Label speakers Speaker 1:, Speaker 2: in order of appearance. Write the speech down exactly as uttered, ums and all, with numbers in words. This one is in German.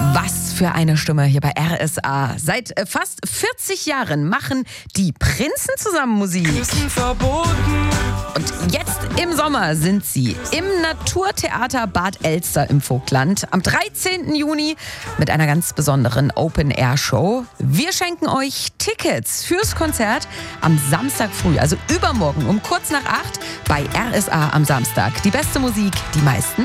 Speaker 1: Was für eine Stimme hier bei R S A. Seit äh, fast vierzig Jahren machen die Prinzen zusammen Musik.
Speaker 2: Küssen verboten.
Speaker 1: Und jetzt im Sommer sind sie im Naturtheater Bad Elster im Vogtland am dreizehnten Juni mit einer ganz besonderen Open-Air-Show. Wir schenken euch Tickets fürs Konzert am Samstag früh, also übermorgen um kurz nach acht bei R S A am Samstag. Die beste Musik, die meisten